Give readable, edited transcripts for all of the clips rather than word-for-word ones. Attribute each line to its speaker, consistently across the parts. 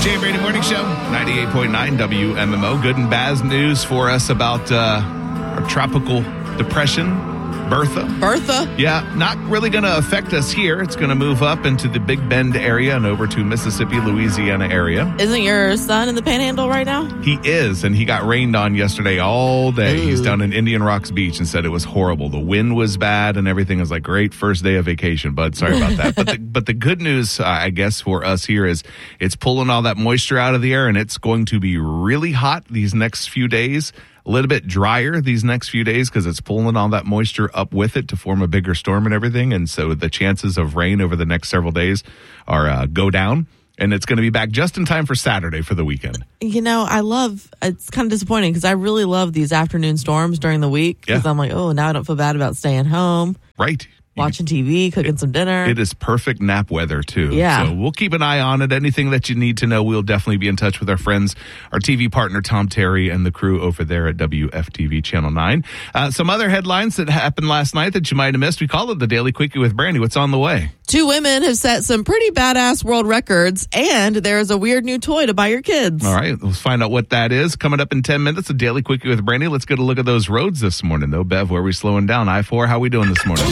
Speaker 1: Jay Brady Morning Show, 98.9 WMMO. Good and bad news for us about our tropical depression, Bertha. Yeah, not really going to affect us here. It's going to move up into the Big Bend area and over to Mississippi, Louisiana area.
Speaker 2: Isn't your son in the Panhandle right now?
Speaker 1: He is, and he got rained on yesterday all day. Ooh. He's down in Indian Rocks Beach and said it was horrible. The wind was bad and everything. Was like, great first day of vacation, bud. Sorry about that. But the good news, I guess, for us here is it's pulling all that moisture out of the air, and it's going to be really hot these next few days. A little bit drier these next few days because it's pulling all that moisture up with it to form a bigger storm and everything. And so the chances of rain over the next several days are go down. And it's going to be back just in time for Saturday for the weekend.
Speaker 2: You know, it's kind of disappointing because I really love these afternoon storms during the week because I'm like, oh, now I don't feel bad about staying home.
Speaker 1: Right.
Speaker 2: Watching TV, cooking some dinner.
Speaker 1: It is perfect nap weather, too.
Speaker 2: Yeah.
Speaker 1: So we'll keep an eye on it. Anything that you need to know, we'll definitely be in touch with our friends, our TV partner, Tom Terry, and the crew over there at WFTV Channel 9. Some other headlines that happened last night that you might have missed. We call it the Daily Quickie with Brandy. What's on the way?
Speaker 2: 2 women have set some pretty badass world records, and there's a weird new toy to buy your kids.
Speaker 1: All right, let's find out what that is. Coming up in 10 minutes, a Daily Quickie with Brandy. Let's get a look at those roads this morning, though. Bev, where are we slowing down? I-4, how are we doing this morning?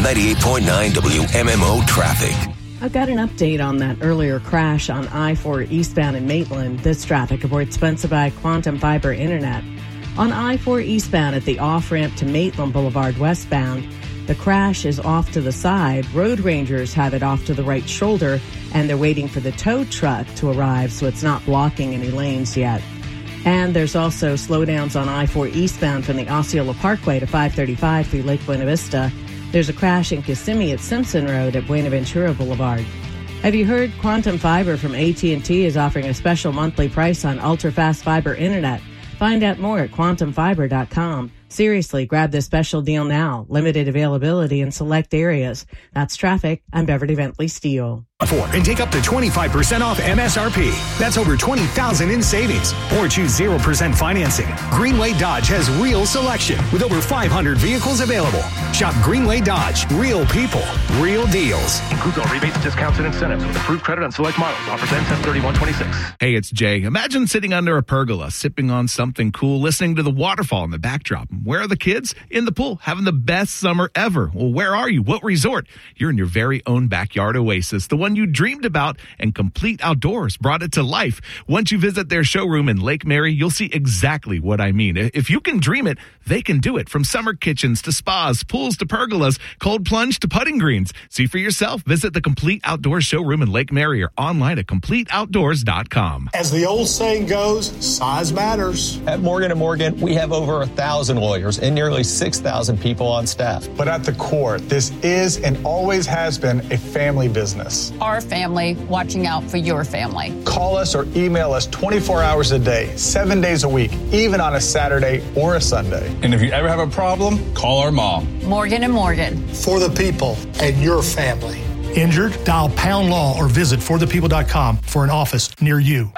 Speaker 3: 98.9 WMMO traffic.
Speaker 4: I've got an update on that earlier crash on I-4 eastbound in Maitland. This traffic report sponsored by Quantum Fiber Internet. On I-4 eastbound at the off-ramp to Maitland Boulevard westbound, the crash is off to the side. Road rangers have it off to the right shoulder, and they're waiting for the tow truck to arrive, so it's not blocking any lanes yet. And there's also slowdowns on I-4 eastbound from the Osceola Parkway to 535 through Lake Buena Vista. There's a crash in Kissimmee at Simpson Road at Buenaventura Boulevard. Have you heard Quantum Fiber from AT&T is offering a special monthly price on ultra-fast fiber internet? Find out more at quantumfiber.com. Seriously, grab this special deal now. Limited availability in select areas. That's traffic. I'm Beverly Bentley Steele.
Speaker 5: And take up to 25% off MSRP. That's over $20,000 in savings. Or choose 0% financing. Greenway Dodge has real selection with over 500 vehicles available. Shop Greenway Dodge. Real people. Real deals.
Speaker 6: Includes all rebates, discounts, and incentives with approved credit on select models. Offers end 10/31/26.
Speaker 1: Hey, it's Jay. Imagine sitting under a pergola, sipping on something cool, listening to the waterfall in the backdrop. Where are the kids? In the pool, having the best summer ever. Well, where are you? What resort? You're in your very own backyard oasis, the one you dreamed about, and Complete Outdoors brought it to life. Once you visit their showroom in Lake Mary, you'll see exactly what I mean. If you can dream it, they can do it. From summer kitchens to spas, pools to pergolas, cold plunge to putting greens. See for yourself. Visit the Complete Outdoors showroom in Lake Mary or online at CompleteOutdoors.com.
Speaker 7: As the old saying goes, size matters.
Speaker 8: At Morgan & Morgan, we have over 1,000 lawyers and nearly 6,000 people on staff.
Speaker 7: But at the core, this is and always has been a family business.
Speaker 9: Our family watching out for your family.
Speaker 7: Call us or email us 24 hours a day, 7 days a week, even on a Saturday or a Sunday.
Speaker 10: And if you ever have a problem, call our mom.
Speaker 9: Morgan & Morgan.
Speaker 7: For the people and your family.
Speaker 11: Injured? Dial Pound Law or visit forthepeople.com for an office near you.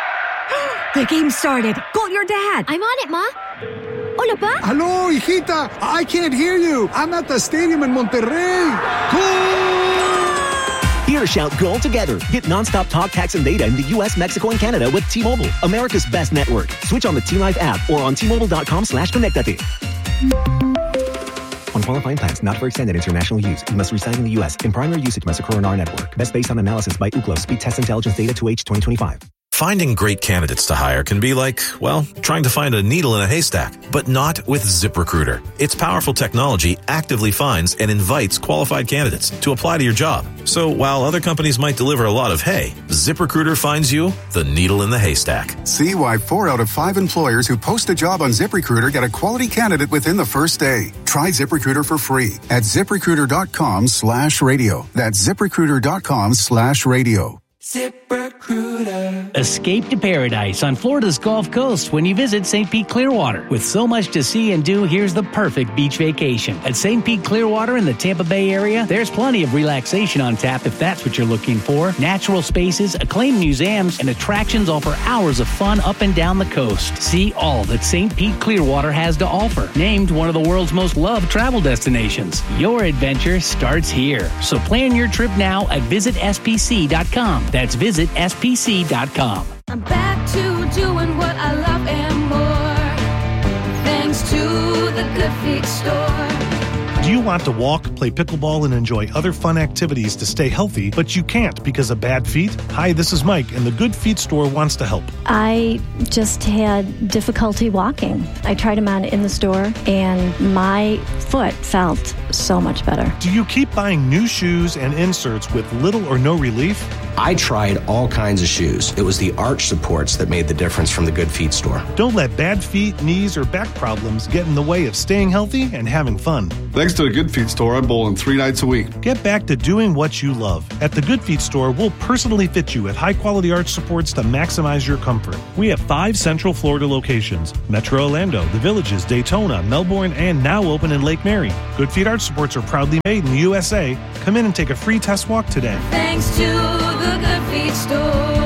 Speaker 12: The game started. Call your dad.
Speaker 13: I'm on it, Ma. Hola, Pa.
Speaker 14: Hello, hijita. I can't hear you. I'm at the stadium in Monterrey.
Speaker 15: Hear shout goal together. Get nonstop talk, text, and data in the U.S., Mexico, and Canada with T-Mobile, America's best network. Switch on the T-Life app or on T-Mobile.com/connectate. On qualifying plans not for extended international use, you must reside in the U.S. and primary usage must occur on our network. Best based on analysis by Ookla Speed Test Intelligence Data 2H 2025.
Speaker 16: Finding great candidates to hire can be like, well, trying to find a needle in a haystack, but not with ZipRecruiter. Its powerful technology actively finds and invites qualified candidates to apply to your job. So while other companies might deliver a lot of hay, ZipRecruiter finds you the needle in the haystack.
Speaker 17: See why 4 out of 5 employers who post a job on ZipRecruiter get a quality candidate within the first day. Try ZipRecruiter for free at ZipRecruiter.com/radio. That's ZipRecruiter.com/radio.
Speaker 18: ZipRecruiter. Escape to paradise on Florida's Gulf Coast when you visit St. Pete Clearwater. With so much to see and do, here's the perfect beach vacation. At St. Pete Clearwater in the Tampa Bay area, there's plenty of relaxation on tap if that's what you're looking for. Natural spaces, acclaimed museums, and attractions offer hours of fun up and down the coast. See all that St. Pete Clearwater has to offer. Named one of the world's most loved travel destinations. Your adventure starts here. So plan your trip now at visitspc.com. That's visit SPC.com. idc.com.
Speaker 19: I'm back to doing what I love and more. Thanks to the Good Feet store.
Speaker 11: Do you want to walk, play pickleball, and enjoy other fun activities to stay healthy, but you can't because of bad feet? Hi, this is Mike, and the Good Feet store wants to help.
Speaker 20: I just had difficulty walking. I tried them on in the store, and my foot felt so much better.
Speaker 11: Do you keep buying new shoes and inserts with little or no relief?
Speaker 21: I tried all kinds of shoes. It was the arch supports that made the difference from the Good Feet store.
Speaker 11: Don't let bad feet, knees, or back problems get in the way of staying healthy and having fun.
Speaker 22: Thanks to the Good Feet store, I'm bowling 3 nights a week.
Speaker 11: Get back to doing what you love. At the Good Feet store, we'll personally fit you with high-quality arch supports to maximize your comfort. We have 5 Central Florida locations: Metro Orlando, The Villages, Daytona, Melbourne, and now open in Lake Mary. Good Feet arch supports are proudly made in the USA. Come in and take a free test walk today.
Speaker 19: Thanks to the Good Feet store.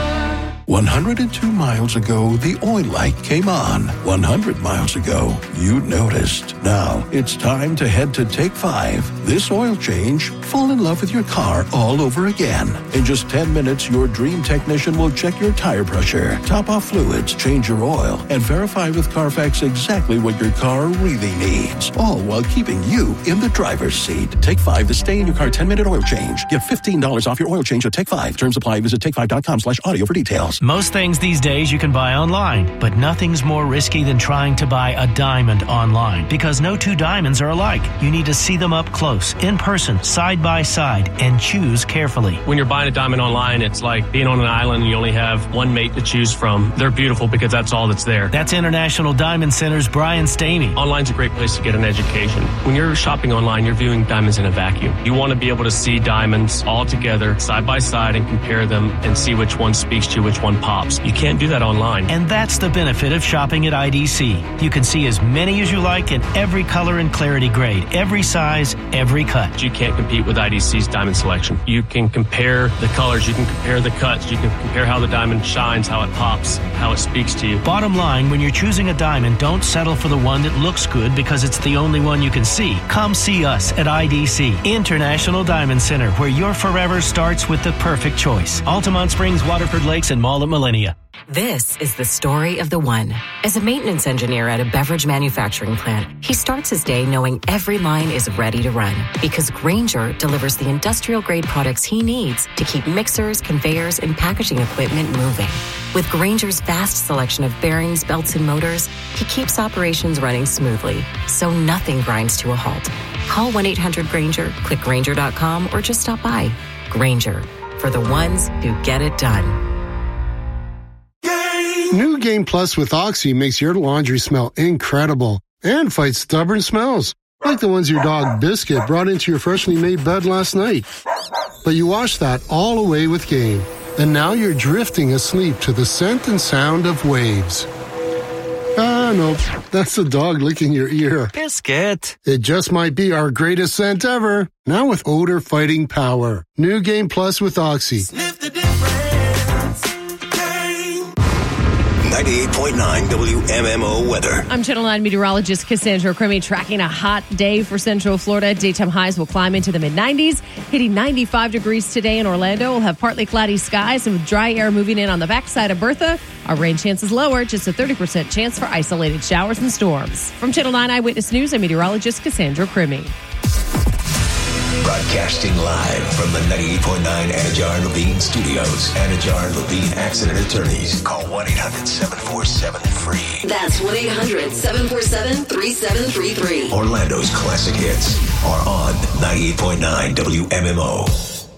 Speaker 23: 102 miles ago, the oil light came on. 100 miles ago, you noticed. Now, it's time to head to Take 5. This oil change, fall in love with your car all over again. In just 10 minutes, your dream technician will check your tire pressure, top off fluids, change your oil, and verify with Carfax exactly what your car really needs. All while keeping you in the driver's seat. Take 5 to stay in your car 10-minute oil change. Get $15 off your oil change at Take 5. Terms apply. Visit take5.com/audio for details.
Speaker 18: Most things these days you can buy online, but nothing's more risky than trying to buy a diamond online, because no two diamonds are alike. You need to see them up close, in person, side by side, and choose carefully.
Speaker 24: When you're buying a diamond online, it's like being on an island and you only have one mate to choose from. They're beautiful because that's all that's there.
Speaker 18: That's International Diamond Center's Brian Stamey.
Speaker 24: Online's a great place to get an education. When you're shopping online, you're viewing diamonds in a vacuum. You want to be able to see diamonds all together, side by side, and compare them and see which one speaks to you, which one pops. You can't do that online.
Speaker 18: And that's the benefit of shopping at IDC. You can see as many as you like in every color and clarity grade, every size, every cut.
Speaker 24: You can't compete with IDC's diamond selection. You can compare the colors, you can compare the cuts, you can compare how the diamond shines, how it pops, how it speaks to you.
Speaker 18: Bottom line, when you're choosing a diamond, don't settle for the one that looks good because it's the only one you can see. Come see us at IDC, International Diamond Center, where your forever starts with the perfect choice. Altamont Springs, Waterford Lakes, and Mall at Millennia.
Speaker 25: This is the story of the one. As a maintenance engineer at a beverage manufacturing plant, he starts his day knowing every line is ready to run because Grainger delivers the industrial-grade products he needs to keep mixers, conveyors, and packaging equipment moving. With Grainger's vast selection of bearings, belts, and motors, he keeps operations running smoothly, so nothing grinds to a halt. Call 1-800-GRAINGER, click Grainger.com, or just stop by. Grainger, for the ones who get it done.
Speaker 14: New Game Plus with Oxy makes your laundry smell incredible and fights stubborn smells, like the ones your dog Biscuit brought into your freshly made bed last night. But you washed that all away with Game, and now you're drifting asleep to the scent and sound of waves. Ah, no, that's the dog licking your ear.
Speaker 18: Biscuit.
Speaker 14: It just might be our greatest scent ever, now with odor-fighting power. New Game Plus with Oxy.
Speaker 3: Sniff the difference. 98.9 WMMO weather.
Speaker 26: I'm Channel 9 meteorologist Cassandra Crimmy, tracking a hot day for Central Florida. Daytime highs will climb into the mid-90s, hitting 95 degrees today in Orlando. We'll have partly cloudy skies and with dry air moving in on the backside of Bertha. Our rain chance is lower, just a 30% chance for isolated showers and storms. From Channel 9 Eyewitness News, I'm meteorologist Cassandra Crimmy.
Speaker 3: Broadcasting live from the 98.9 Anajar Levine Studios. Anajar Levine Accident Attorneys. Call 1-800-747-FREE.
Speaker 27: That's 1-800-747-3733.
Speaker 3: Orlando's classic hits are on 98.9 WMMO.